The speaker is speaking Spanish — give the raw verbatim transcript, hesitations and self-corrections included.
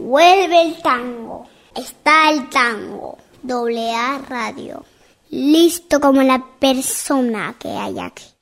vuelve el tango. Está el tango. Doble A Radio. Listo como la persona que hay aquí.